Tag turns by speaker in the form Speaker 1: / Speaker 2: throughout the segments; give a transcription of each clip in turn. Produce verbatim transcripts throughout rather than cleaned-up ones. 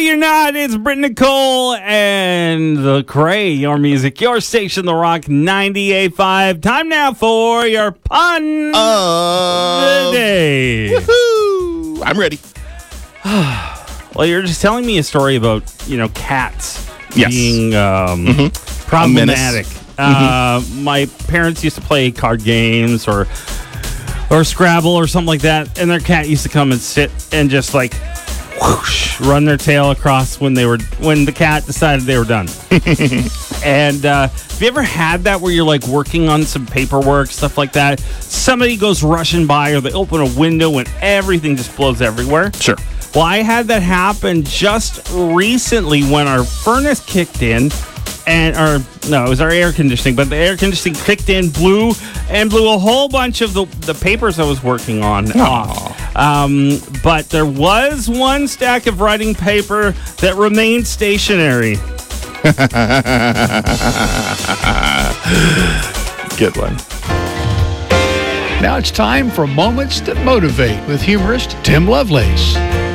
Speaker 1: Ready or not, it's Britt Nicole and the Cray, your music, your station, The Rock ninety-eight point five. Time now for your pun
Speaker 2: of
Speaker 1: the day.
Speaker 2: Woohoo! I'm ready.
Speaker 1: Well, you're just telling me a story about, you know, cats
Speaker 2: Yes.
Speaker 1: being um,
Speaker 2: Mm-hmm.
Speaker 1: problematic. Uh,
Speaker 2: Mm-hmm.
Speaker 1: my parents used to play card games or or Scrabble or something like that, and their cat used to come and sit and just like whoosh, run their tail across when they were when the cat decided they were done. And uh, have you ever had that where you're like working on some paperwork, stuff like that? Somebody goes rushing by, or they open a window and everything just blows everywhere.
Speaker 2: Sure.
Speaker 1: Well, I had that happen just recently when our furnace kicked in, and or no, it was our air conditioning, but the air conditioning kicked in, blew, and blew a whole bunch of the, the papers I was working on
Speaker 2: Aww.
Speaker 1: off. Um, but there was one stack of writing paper that remained stationary.
Speaker 2: Good one.
Speaker 3: Now it's time for Moments That Motivate with humorist Tim Lovelace.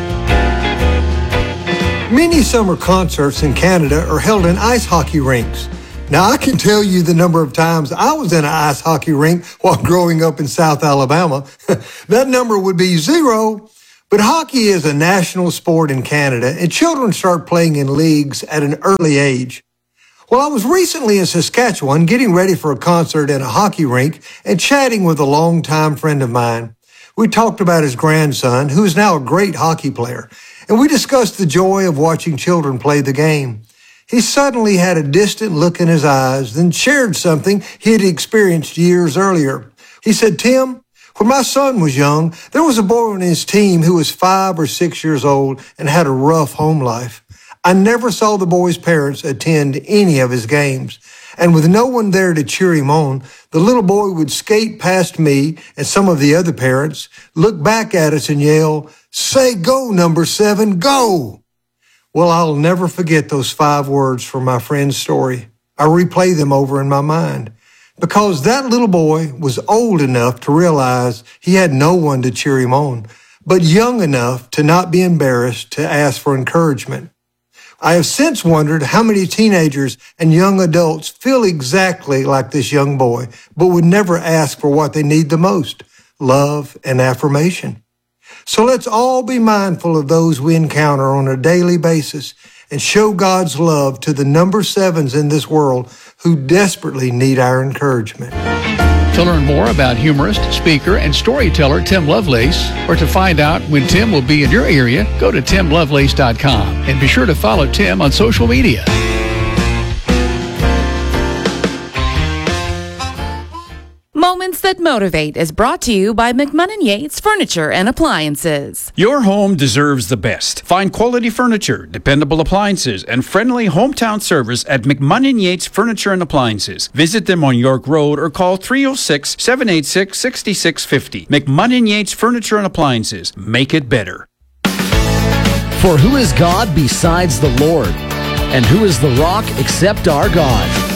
Speaker 4: Many summer concerts in Canada are held in ice hockey rinks. Now, I can tell you the number of times I was in an ice hockey rink while growing up in South Alabama. That number would be zero. But hockey is a national sport in Canada, and children start playing in leagues at an early age. Well, I was recently in Saskatchewan getting ready for a concert in a hockey rink and chatting with a longtime friend of mine. We talked about his grandson, who is now a great hockey player, and we discussed the joy of watching children play the game. He suddenly had a distant look in his eyes, then shared something he had experienced years earlier. He said, "Tim, when my son was young, there was a boy on his team who was five or six years old and had a rough home life. I never saw the boy's parents attend any of his games. And with no one there to cheer him on, the little boy would skate past me and some of the other parents, look back at us and yell, 'Say go, number seven, go!' Well, I'll never forget those five words from my friend's story. I replay them over in my mind because that little boy was old enough to realize he had no one to cheer him on, but young enough to not be embarrassed to ask for encouragement. I have since wondered how many teenagers and young adults feel exactly like this young boy, but would never ask for what they need the most, love and affirmation. So let's all be mindful of those we encounter on a daily basis and show God's love to the number sevens in this world who desperately need our encouragement.
Speaker 3: To learn more about humorist, speaker, and storyteller Tim Lovelace, or to find out when Tim will be in your area, go to tim lovelace dot com and be sure to follow Tim on social media.
Speaker 5: Moments That Motivate is brought to you by McMunn and Yates Furniture and Appliances.
Speaker 6: Your home deserves the best. Find quality furniture, dependable appliances, and friendly hometown service at McMunn and Yates Furniture and Appliances. Visit them on York Road or call three oh six, seven eight six, six six five oh. McMunn and Yates Furniture and Appliances. Make it better.
Speaker 7: For who is God besides the Lord? And who is the rock except our God?